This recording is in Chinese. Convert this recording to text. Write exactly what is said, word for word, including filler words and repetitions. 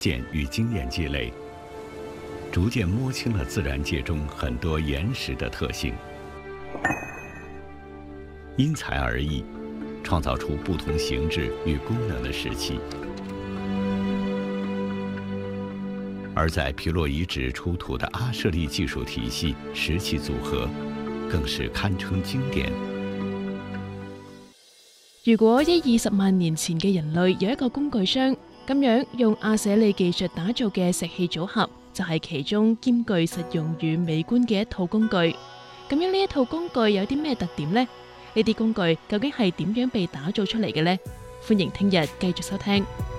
见与经验积累，逐渐摸清了自然界中很多岩石的特性，因材而异，创造出不同形制与功能的石器。而在皮洛遗址出土的阿舍利技术体系石器组合，更是堪稱經典。 如果一二十萬年前嘅人類有一個工具箱，咁樣用阿舍利技術打造嘅石器組合，就係其中兼具實用與美觀嘅一套工具。咁樣呢一套工具有啲咩特點呢？呢啲工具究竟係點樣被打造出嚟嘅呢？歡迎聽日繼續收聽。